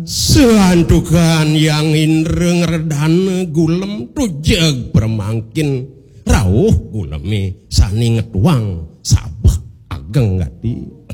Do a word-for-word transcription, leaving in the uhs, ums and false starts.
Seantukan yang indre ngeredan gulem tujeg permangkin rawuh guleme sani ngetuang sabah ageng gati.